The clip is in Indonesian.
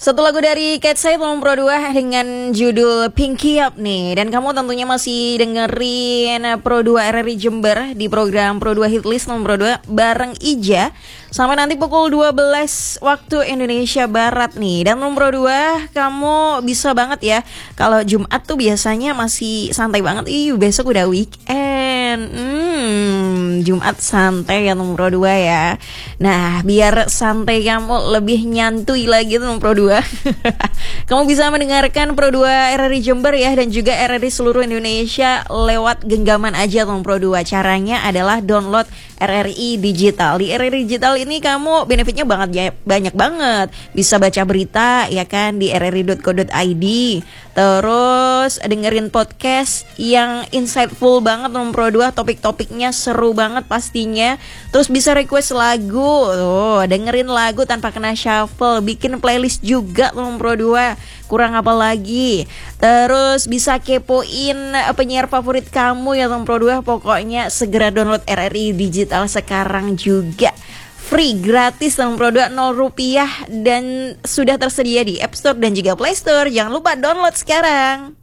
Satu lagu dari Cat Say Volume Pro 2 dengan judul Pinky Up nih. Dan kamu tentunya masih dengerin Pro 2 RRI Jember di program Pro 2 Hitlist nomor Pro 2 bareng Ija sampai nanti pukul 12 waktu Indonesia Barat nih. Dan nomor Pro 2 kamu bisa banget ya, kalau Jumat tuh biasanya masih santai banget. Besok udah weekend. Jumat santai ya nomor 2 ya. Nah, biar santai kamu lebih nyantui lagi tuh nomor 2. Kamu bisa mendengarkan Pro 2 RRI Jember ya, dan juga RRI seluruh Indonesia lewat genggaman aja tuh Pro 2. Caranya adalah download RRI Digital. Di RRI Digital ini kamu benefitnya banyak banget. Bisa baca berita ya kan di rri.co.id. Terus dengerin podcast yang insightful banget nomor 2, topik-topiknya seru banget pastinya. Terus bisa request lagu. Tuh, dengerin lagu tanpa kena shuffle, bikin playlist juga nomor 2. Kurang apa lagi? Terus bisa kepoin penyiar favorit kamu ya nomor 2. Pokoknya segera download RRI Digital sekarang juga. Free, gratis nomor 2, 0 rupiah, dan sudah tersedia di App Store dan juga Play Store. Jangan lupa download sekarang.